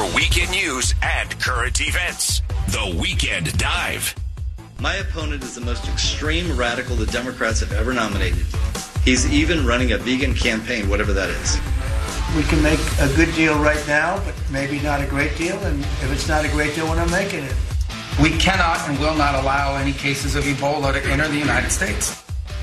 weekend news and current events. The Weekend Dive. My opponent is the most extreme radical the Democrats have ever nominated. He's even running a vegan campaign, whatever that is. We can make a good deal right now, but maybe not a great deal, and if it's not a great deal, we're not making it. We cannot and will not allow any cases of Ebola to enter the United States.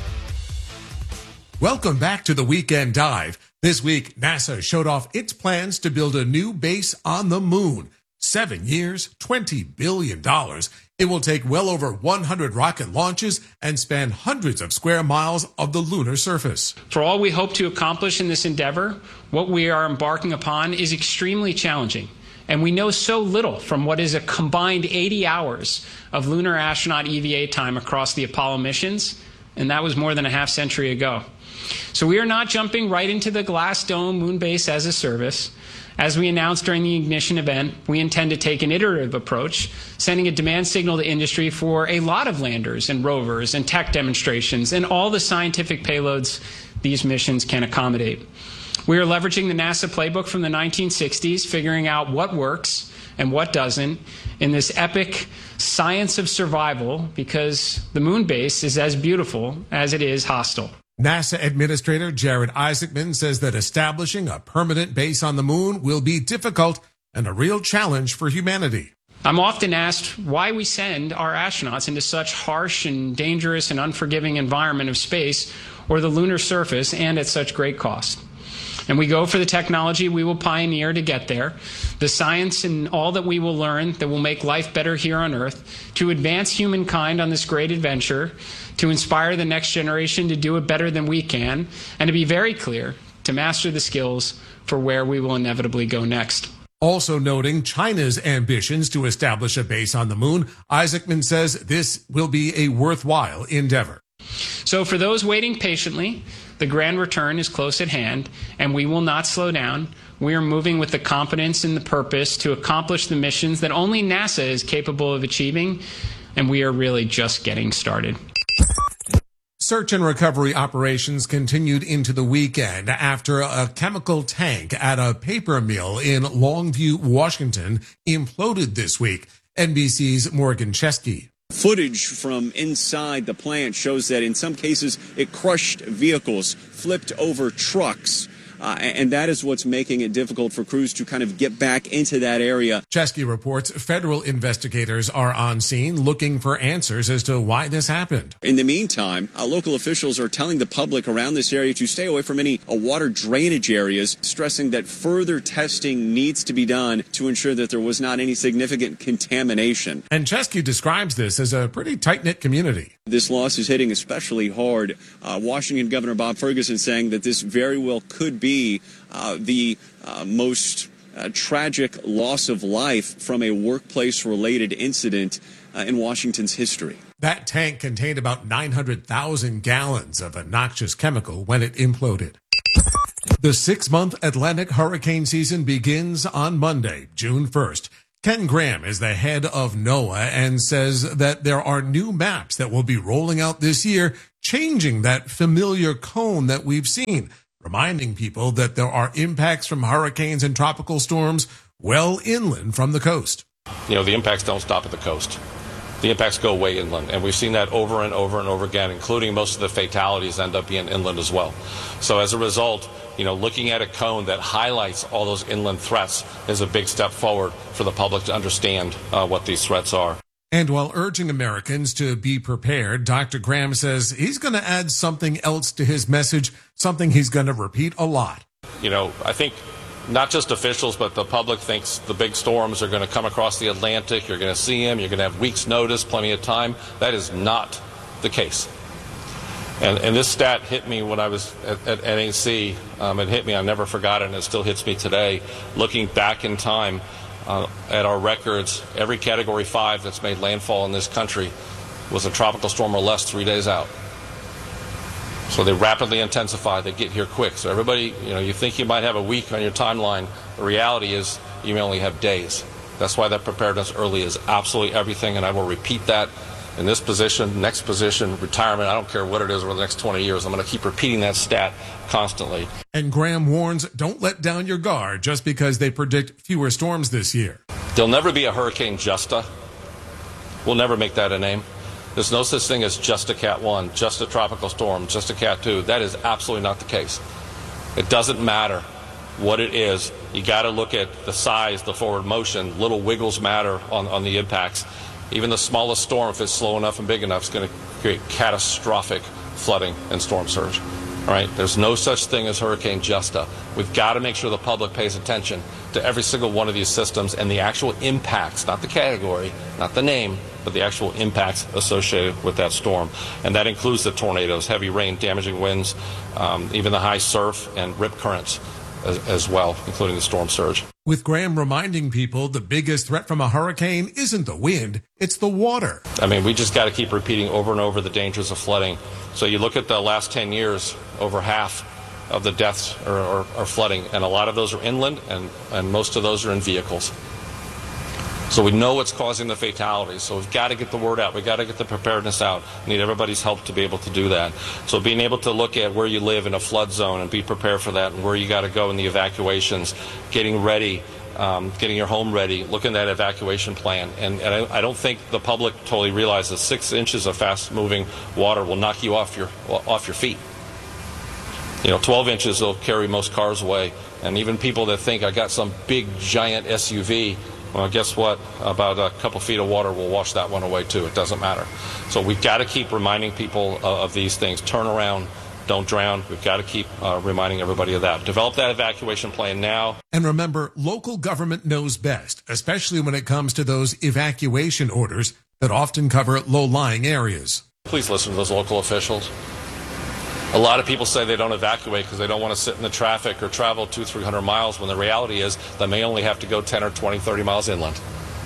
Welcome back to the Weekend Dive. This week, NASA showed off its plans to build a new base on the moon. 7 years, $20 billion. It will take well over 100 rocket launches and span hundreds of square miles of the lunar surface. For all we hope to accomplish in this endeavor, what we are embarking upon is extremely challenging. And we know so little from what is a combined 80 hours of lunar astronaut EVA time across the Apollo missions, and that was more than a half century ago. So we are not jumping right into the glass dome moon base as a service. As we announced during the ignition event, we intend to take an iterative approach, sending a demand signal to industry for a lot of landers and rovers and tech demonstrations and all the scientific payloads these missions can accommodate. We are leveraging the NASA playbook from the 1960s, figuring out what works and what doesn't in this epic science of survival, because the moon base is as beautiful as it is hostile. NASA Administrator Jared Isaacman says that establishing a permanent base on the moon will be difficult and a real challenge for humanity. I'm often asked why we send our astronauts into such harsh and dangerous and unforgiving environment of space or the lunar surface, and at such great cost. And we go for the technology we will pioneer to get there, the science and all that we will learn that will make life better here on Earth, to advance humankind on this great adventure, to inspire the next generation to do it better than we can, and to be very clear, to master the skills for where we will inevitably go next. Also noting China's ambitions to establish a base on the moon, Isaacman says this will be a worthwhile endeavor. So for those waiting patiently, the grand return is close at hand, and we will not slow down. We are moving with the confidence and the purpose to accomplish the missions that only NASA is capable of achieving, and we are really just getting started. Search and recovery operations continued into the weekend after a chemical tank at a paper mill in Longview, Washington, imploded this week. NBC's Morgan Chesky. Footage from inside the plant shows that in some cases it crushed vehicles, flipped over trucks, and that is what's making it difficult for crews to kind of get back into that area. Chesky reports federal investigators are on scene looking for answers as to why this happened. In the meantime, local officials are telling the public around this area to stay away from any water drainage areas, stressing that further testing needs to be done to ensure that there was not any significant contamination. And Chesky describes this as a pretty tight-knit community. This loss is hitting especially hard. Washington Governor Bob Ferguson saying that this very well could be the most tragic loss of life from a workplace-related incident in Washington's history. That tank contained about 900,000 gallons of a noxious chemical when it imploded. The 6-month Atlantic hurricane season begins on Monday, June 1st. Ken Graham is the head of NOAA and says that there are new maps that will be rolling out this year, changing that familiar cone that we've seen, reminding people that there are impacts from hurricanes and tropical storms well inland from the coast. You know, the impacts don't stop at the coast. The impacts go way inland, and we've seen that over and over and over again, including most of the fatalities end up being inland as well. So as a result, you know, looking at a cone that highlights all those inland threats is a big step forward for the public to understand what these threats are. And while urging Americans to be prepared, Dr. Graham says he's going to add something else to his message, something he's going to repeat a lot. You know, I think not just officials, but the public thinks the big storms are going to come across the Atlantic. You're going to see them. You're going to have weeks' notice, plenty of time. That is not the case. And this stat hit me when I was at NAC. It hit me. I never forgot it, and it still hits me today. Looking back in time at our records, every Category 5 that's made landfall in this country was a tropical storm or less 3 days out. So they rapidly intensify. They get here quick. So everybody, you know, you think you might have a week on your timeline. The reality is you may only have days. That's why that preparedness early is absolutely everything, and I will repeat that in this position, next position, retirement, I don't care what it is over the next 20 years. I'm going to keep repeating that stat constantly. And Graham warns, don't let down your guard just because they predict fewer storms this year. There'll never be a Hurricane Justa. We'll never make that a name. There's no such thing as just a Cat 1, just a tropical storm, just a Cat 2. That is absolutely not the case. It doesn't matter what it is. You got to look at the size, the forward motion. Little wiggles matter on the impacts. Even the smallest storm, if it's slow enough and big enough, is going to create catastrophic flooding and storm surge. All right? There's no such thing as Hurricane Justa. We've got to make sure the public pays attention to every single one of these systems and the actual impacts, not the category, not the name, but the actual impacts associated with that storm. And that includes the tornadoes, heavy rain, damaging winds, even the high surf and rip currents as well, including the storm surge. With Graham reminding people the biggest threat from a hurricane isn't the wind, it's the water. I mean, we just got to keep repeating over and over the dangers of flooding. So you look at the last 10 years, over half of the deaths are flooding, and a lot of those are inland, and most of those are in vehicles. So we know what's causing the fatalities. So we've got to get the word out. We've got to get the preparedness out. We need everybody's help to be able to do that. So being able to look at where you live in a flood zone and be prepared for that, and where you got to go in the evacuations, getting ready, getting your home ready, looking at that evacuation plan. And I don't think the public totally realizes 6 inches of fast-moving water will knock you off your feet. 12 inches will carry most cars away. And even people that think I got some big, giant SUV, well, guess what? About a couple feet of water will wash that one away, too. It doesn't matter. So we've got to keep reminding people of these things. Turn around. Don't drown. We've got to keep reminding everybody of that. Develop that evacuation plan now. And remember, local government knows best, especially when it comes to those evacuation orders that often cover low-lying areas. Please listen to those local officials. A lot of people say they don't evacuate because they don't want to sit in the traffic or travel 200-300 miles, when the reality is they may only have to go 10 or 20, 30 miles inland.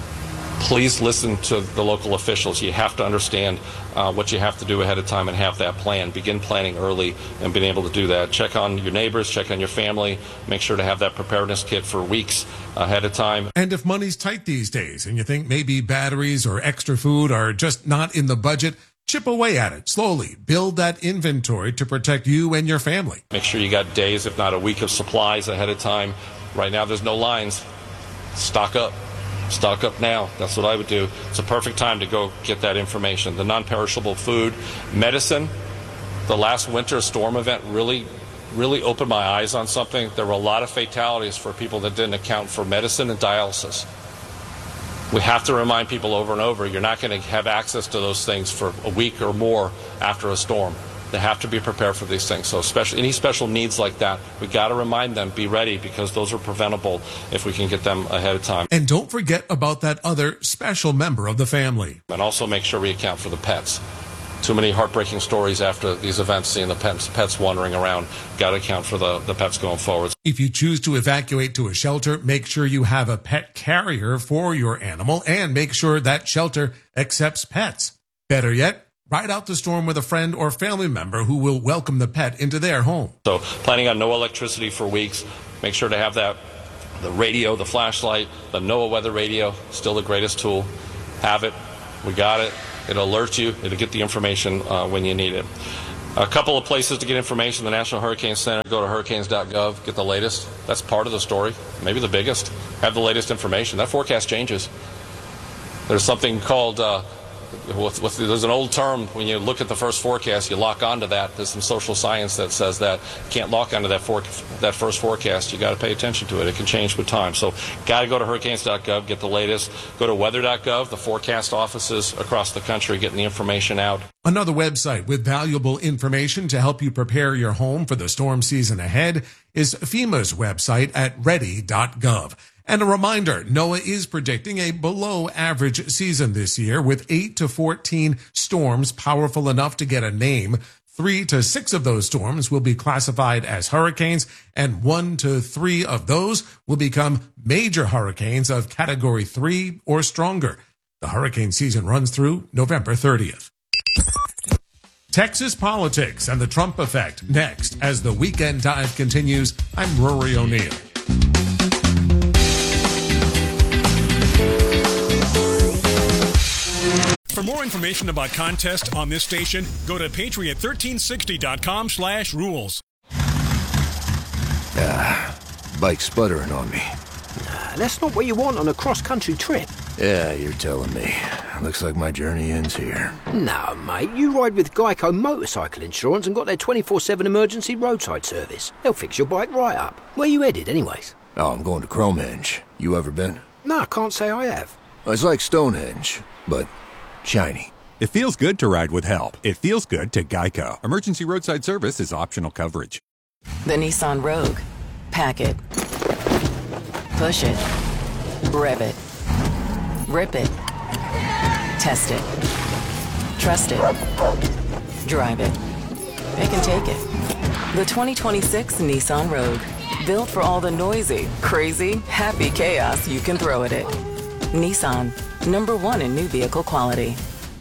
Please listen to the local officials. You have to understand what you have to do ahead of time and have that plan. Begin planning early and being able to do that. Check on your neighbors, check on your family. Make sure to have that preparedness kit for weeks ahead of time. And if money's tight these days and you think maybe batteries or extra food are just not in the budget, chip away at it slowly. Build that inventory to protect you and your family. Make sure you got days, if not a week, of supplies ahead of time. Right now, there's no lines. Stock up. Stock up now. That's what I would do. It's a perfect time to go get that information. The non-perishable food, medicine. The last winter storm event really opened my eyes on something. There were a lot of fatalities for people that didn't account for medicine and dialysis. We have to remind people over and over, you're not going to have access to those things for a week or more after a storm. They have to be prepared for these things. So any special needs like that, we got to remind them, be ready, because those are preventable if we can get them ahead of time. And don't forget about that other special member of the family. And also make sure we account for the pets. Too many heartbreaking stories after these events, seeing the pets wandering around. Got to account for the pets going forward. If you choose to evacuate to a shelter, make sure you have a pet carrier for your animal, and make sure that shelter accepts pets. Better yet, ride out the storm with a friend or family member who will welcome the pet into their home. So planning on no electricity for weeks. Make sure to have that, the radio, the flashlight, the NOAA weather radio, still the greatest tool. Have it. We got it. It'll alert you. It'll get the information when you need it. A couple of places to get information: the National Hurricane Center. Go to hurricanes.gov. Get the latest. That's part of the story. Maybe the biggest. Have the latest information. That forecast changes. There's something called there's an old term, when you look at the first forecast, you lock onto that. There's some social science that says that you can't lock onto that first forecast. You got to pay attention to it. It can change with time. So got to go to hurricanes.gov, get the latest. Go to weather.gov, the forecast offices across the country, getting the information out. Another website with valuable information to help you prepare your home for the storm season ahead is FEMA's website at ready.gov. And a reminder, NOAA is predicting a below-average season this year, with 8 to 14 storms powerful enough to get a name. 3 to 6 of those storms will be classified as hurricanes, and 1 to 3 of those will become major hurricanes of Category 3 or stronger. The hurricane season runs through November 30th. Texas politics and the Trump effect next. As the Weekend Dive continues, I'm Rory O'Neill. For more information about contests on this station, go to patriot1360.com/rules. Bike sputtering on me. That's not what you want on a cross-country trip. Yeah, you're telling me. Looks like my journey ends here. No, mate, you ride with Geico Motorcycle Insurance and got their 24/7 emergency roadside service. They'll fix your bike right up. Where you headed, anyways? Oh, I'm going to Cromehenge. You ever been? No, I can't say I have. It's like Stonehenge, but shiny. It feels good to ride with help. It feels good to Geico. Emergency roadside service is optional coverage. The Nissan Rogue. Pack it. Push it. Rev it. Rip it. Test it. Trust it. Drive it. It can take it. The 2026 Nissan Rogue. Built for all the noisy, crazy, happy chaos you can throw at it. Nissan. #1 in new vehicle quality.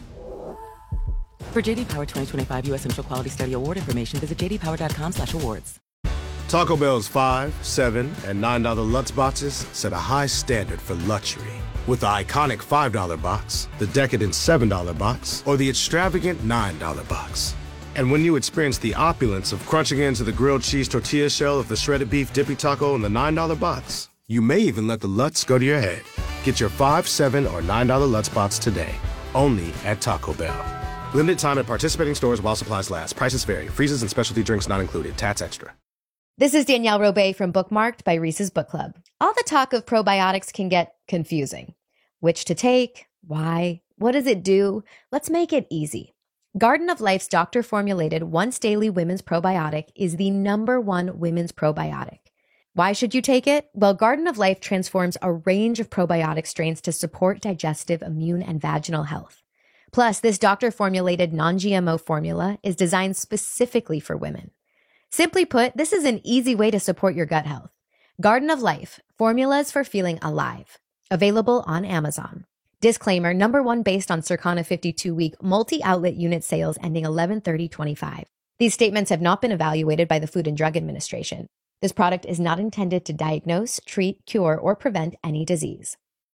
For JD Power 2025 U.S. Central Quality Study Award information, visit jdpower.com/awards. Taco Bell's $5, $7, and $9 Lutz boxes set a high standard for luxury. With the iconic $5 box, the decadent $7 box, or the extravagant $9 box. And when you experience the opulence of crunching into the grilled cheese tortilla shell of the shredded beef dippy taco in the $9 box, you may even let the Lutz go to your head. Get your $5, $7, or $9 Lutz box today, only at Taco Bell. Limited time at participating stores while supplies last. Prices vary. Freezes and specialty drinks not included. Tats extra. This is Danielle Robay from Bookmarked by Reese's Book Club. All the talk of probiotics can get confusing. Which to take? Why? What does it do? Let's make it easy. Garden of Life's doctor-formulated once-daily women's probiotic is the #1 women's probiotic. Why should you take it? Well, Garden of Life transforms a range of probiotic strains to support digestive, immune, and vaginal health. Plus, this doctor-formulated non-GMO formula is designed specifically for women. Simply put, this is an easy way to support your gut health. Garden of Life, formulas for feeling alive. Available on Amazon. Disclaimer, #1 based on Circana 52-week multi-outlet unit sales ending 11/30/25. These statements have not been evaluated by the Food and Drug Administration. This product is not intended to diagnose, treat, cure, or prevent any disease.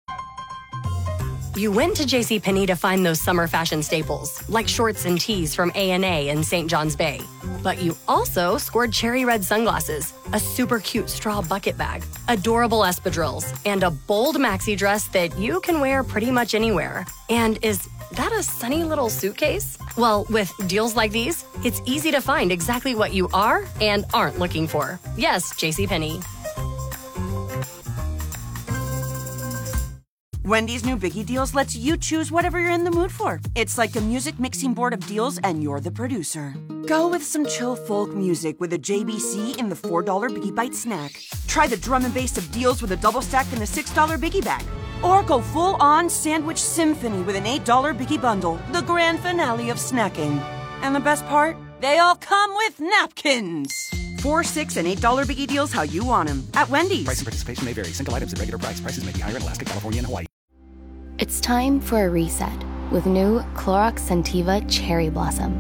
You went to JCPenney to find those summer fashion staples, like shorts and tees from A&A in St. John's Bay. But you also scored cherry red sunglasses, a super cute straw bucket bag, adorable espadrilles, and a bold maxi dress that you can wear pretty much anywhere. And is that a sunny little suitcase? Well, with deals like these, it's easy to find exactly what you are and aren't looking for. Yes, JCPenney. Wendy's new Biggie Deals lets you choose whatever you're in the mood for. It's like a music mixing board of deals, and you're the producer. Go with some chill folk music with a JBC in the $4 Biggie Bite snack. Try the drum and bass of deals with a double stack in the $6 Biggie Bag. Or go full-on sandwich symphony with an $8 Biggie Bundle, the grand finale of snacking. And the best part? They all come with napkins. $4, $6, and $8 Biggie Deals how you want them at Wendy's. Price and participation may vary. Single items at regular price. Prices may be higher in Alaska, California, and Hawaii. It's time for a reset with new Clorox Scentiva Cherry Blossom.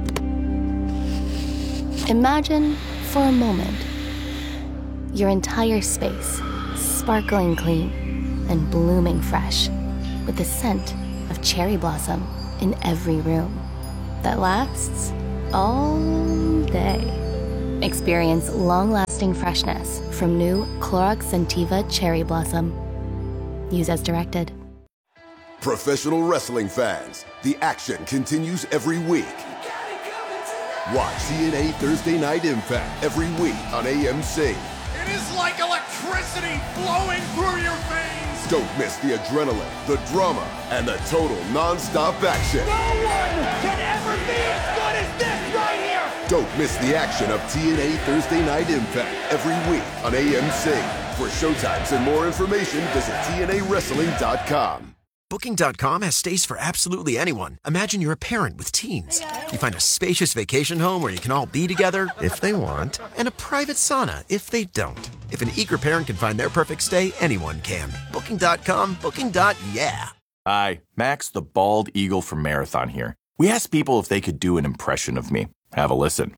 Imagine, for a moment, your entire space sparkling clean and blooming fresh with the scent of cherry blossom in every room that lasts all day. Experience long-lasting freshness from new Clorox Scentiva Cherry Blossom. Use as directed. Professional wrestling fans, the action continues every week. Watch TNA Thursday Night Impact every week on AMC. It is like electricity flowing through your veins. Don't miss the adrenaline, the drama, and the total non-stop action. No one can ever be as good as this right here. Don't miss the action of TNA Thursday Night Impact every week on AMC. For showtimes and more information, visit TNAWrestling.com. Booking.com has stays for absolutely anyone. Imagine you're a parent with teens. You find a spacious vacation home where you can all be together, if they want, and a private sauna, if they don't. If an eager parent can find their perfect stay, anyone can. Booking.com, booking.yeah. Hi, Max the Bald Eagle from Marathon here. We asked people if they could do an impression of me. Have a listen.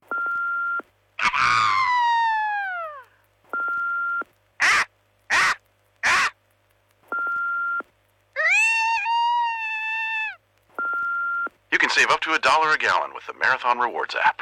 save up to $1 a gallon with the Marathon Rewards app.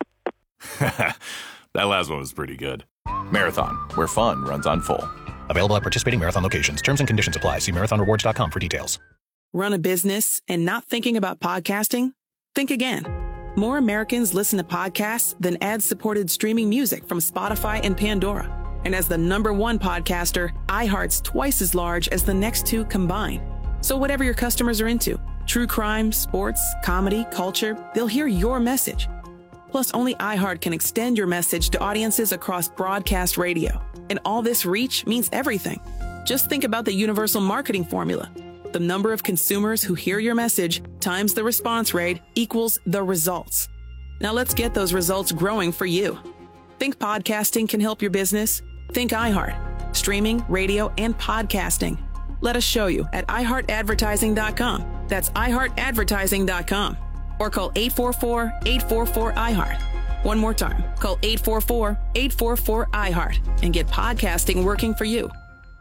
That last one was pretty good. Marathon, where fun runs on full. Available at participating Marathon locations. Terms and conditions apply. See marathonrewards.com for details. Run a business and not thinking about podcasting? Think again. More Americans listen to podcasts than ad-supported streaming music from Spotify and Pandora. And as the #1 podcaster, iHeart's twice as large as the next two combined. So whatever your customers are into, true crime, sports, comedy, culture, they'll hear your message. Plus, only iHeart can extend your message to audiences across broadcast radio. And all this reach means everything. Just think about the universal marketing formula. The number of consumers who hear your message times the response rate equals the results. Now let's get those results growing for you. Think podcasting can help your business? Think iHeart. Streaming, radio, and podcasting. Let us show you at iHeartAdvertising.com. That's iHeartAdvertising.com. Or call 844-844-iHeart. One more time, call 844-844-iHeart and get podcasting working for you.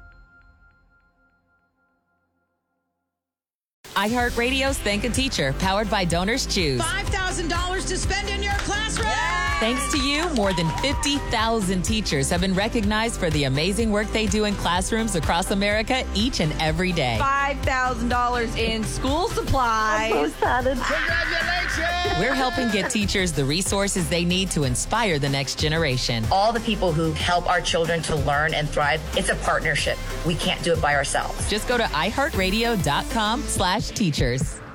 iHeartRadio's Thank a Teacher, powered by Donors Choose. $5,000 to spend in your classroom. Thanks to you, more than 50,000 teachers have been recognized for the amazing work they do in classrooms across America each and every day. $5,000 in school supplies. I'm so excited. Congratulations! We're helping get teachers the resources they need to inspire the next generation. All the people who help our children to learn and thrive, it's a partnership. We can't do it by ourselves. Just go to iHeartRadio.com/teachers.